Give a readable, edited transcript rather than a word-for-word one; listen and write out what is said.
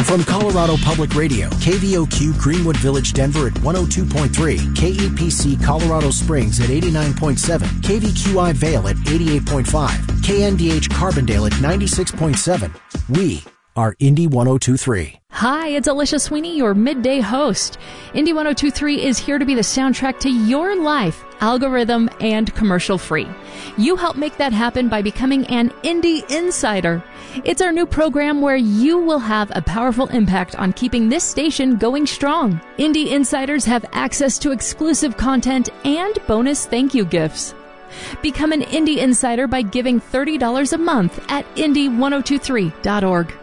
From Colorado Public Radio, KVOQ Greenwood Village, Denver at 102.3, KEPC Colorado Springs at 89.7, KVQI Vail at 88.5, KNDH Carbondale at 96.7. We are Indy 102.3. Hi, it's Alicia Sweeney, your midday host. Indy 102.3 is here to be the soundtrack to your life, algorithm and commercial free. You help make that happen by becoming an Indy Insider. It's our new program where you will have a powerful impact on keeping this station going strong. Indy Insiders have access to exclusive content and bonus thank you gifts. Become an Indy Insider by giving $30 a month at Indy1023.org.